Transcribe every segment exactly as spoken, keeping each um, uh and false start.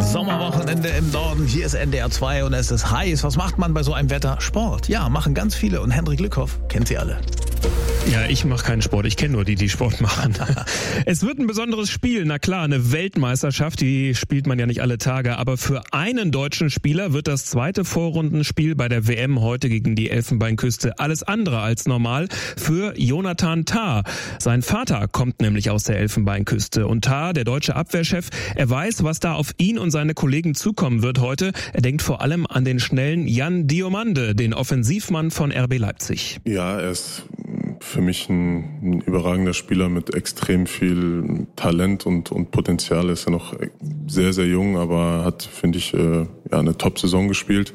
Sommerwochenende im Norden. Hier ist N D R zwei und es ist heiß. Was macht man bei so einem Wetter? Sport. Ja, machen ganz viele. Und Hendrik Lückhoff kennt sie alle. Ja, ich mache keinen Sport. Ich kenne nur die, die Sport machen. Es wird ein besonderes Spiel. Na klar, eine Weltmeisterschaft, die spielt man ja nicht alle Tage. Aber für einen deutschen Spieler wird das zweite Vorrundenspiel bei der W M heute gegen die Elfenbeinküste alles andere als normal für Jonathan Tah. Sein Vater kommt nämlich aus der Elfenbeinküste. Und Tah, der deutsche Abwehrchef, er weiß, was da auf ihn und seine Kollegen zukommen wird heute. Er denkt vor allem an den schnellen Jan Diomande, den Offensivmann von R B Leipzig. Ja, er ist für mich ein, ein überragender Spieler mit extrem viel Talent und, und Potenzial. Er ist ja noch sehr, sehr jung, aber hat, finde ich, äh, ja, eine Top-Saison gespielt.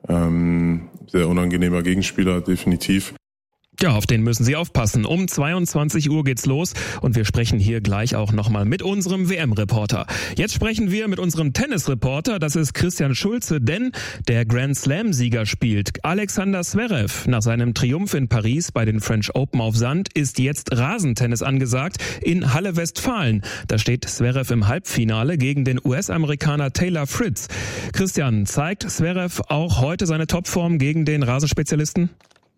Ähm, sehr unangenehmer Gegenspieler, definitiv. Ja, auf den müssen Sie aufpassen. Um zweiundzwanzig Uhr geht's los und wir sprechen hier gleich auch nochmal mit unserem W M-Reporter. Jetzt sprechen wir mit unserem Tennis-Reporter, das ist Christian Schulze, denn der Grand Slam-Sieger spielt. Alexander Zverev, nach seinem Triumph in Paris bei den French Open auf Sand, ist jetzt Rasentennis angesagt in Halle Westfalen. Da steht Zverev im Halbfinale gegen den U S-Amerikaner Taylor Fritz. Christian, zeigt Zverev auch heute seine Topform gegen den Rasenspezialisten?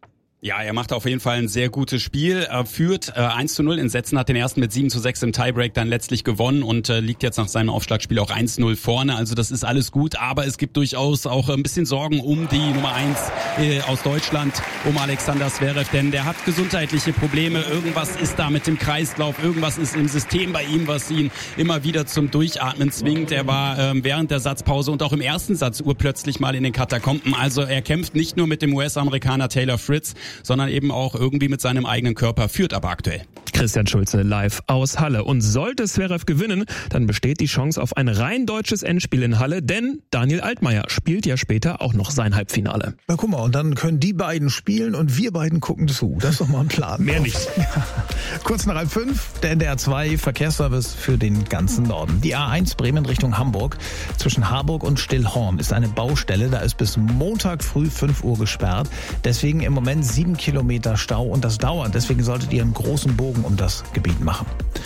Ja, er macht auf jeden Fall ein sehr gutes Spiel, er führt äh, eins zu null in Sätzen, hat den ersten mit sieben zu sechs im Tiebreak dann letztlich gewonnen und äh, liegt jetzt nach seinem Aufschlagspiel auch eins zu null vorne, also das ist alles gut, aber es gibt durchaus auch ein bisschen Sorgen um die Nummer eins äh, aus Deutschland, um Alexander Zverev, denn der hat gesundheitliche Probleme, irgendwas ist da mit dem Kreislauf, irgendwas ist im System bei ihm, was ihn immer wieder zum Durchatmen zwingt. Er war äh, während der Satzpause und auch im ersten Satz urplötzlich mal in den Katakomben, also er kämpft nicht nur mit dem U S-Amerikaner Taylor Fritz, sondern eben auch irgendwie mit seinem eigenen Körper, führt aber aktuell. Christian Schulze live aus Halle. Und sollte Zverev gewinnen, dann besteht die Chance auf ein rein deutsches Endspiel in Halle, denn Daniel Altmaier spielt ja später auch noch sein Halbfinale. Na guck mal, und dann können die beiden spielen und wir beiden gucken zu. Das ist doch mal ein Plan. Mehr nicht. Ja. Kurz nach halb fünf, der N D R zwei Verkehrsservice für den ganzen Norden. Die A eins Bremen Richtung Hamburg zwischen Harburg und Stillhorn ist eine Baustelle. Da ist bis Montag früh fünf Uhr gesperrt. Deswegen im Moment sieben Kilometer Stau und das dauert. Deswegen solltet ihr einen großen Bogen um das Gebiet machen.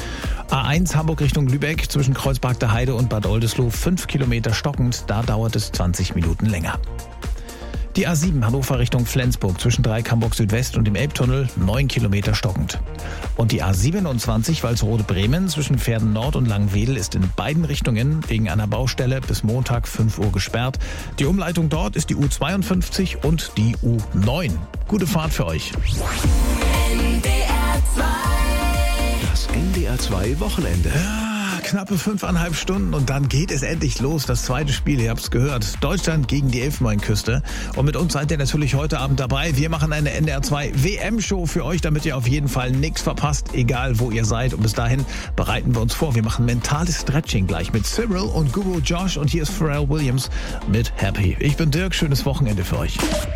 A eins Hamburg Richtung Lübeck zwischen Kreuzberg der Heide und Bad Oldesloe fünf Kilometer stockend. Da dauert es zwanzig Minuten länger. Die A sieben Hannover Richtung Flensburg zwischen Dreieck Hamburg Südwest und dem Elbtunnel neun Kilometer stockend. Und die A siebenundzwanzig Walsrode Bremen zwischen Pferden Nord und Langwedel ist in beiden Richtungen wegen einer Baustelle bis Montag fünf Uhr gesperrt. Die Umleitung dort ist die U zweiundfünfzig und die U neun. Gute Fahrt für euch. N D R zwei. Das N D R zwei Wochenende. Ja, knappe fünfeinhalb Stunden und dann geht es endlich los. Das zweite Spiel, ihr habt es gehört. Deutschland gegen die Elfenbeinküste. Und mit uns seid ihr natürlich heute Abend dabei. Wir machen eine N D R zwei W M-Show für euch, damit ihr auf jeden Fall nichts verpasst, egal wo ihr seid. Und bis dahin bereiten wir uns vor. Wir machen mentales Stretching gleich mit Cyril und Guru Josh. Und hier ist Pharrell Williams mit Happy. Ich bin Dirk, schönes Wochenende für euch.